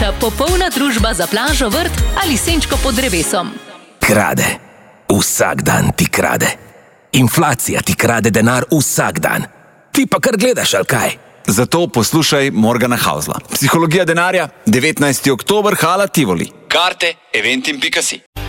Ena popolna družba za plažo, vrt ali senčko pod drevesom. Krade. Vsak dan ti krade. Inflacija ti krade denar vsak dan. Ti pa kar gledaš, ali kaj? Zato poslušaj Morgana Hausla. Psihologija denarja, 19. oktober, Hala Tivoli. Karte eventim.si.